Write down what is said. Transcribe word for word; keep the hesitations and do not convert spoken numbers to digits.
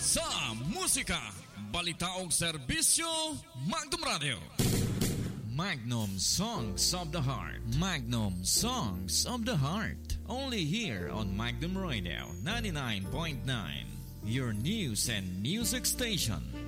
Sa musika, balita o serbisyo, Magnum Radio. Magnum Songs of the Heart. Magnum Songs of the Heart. Only here on Magnum Radio ninety-nine point nine. Your news and music station.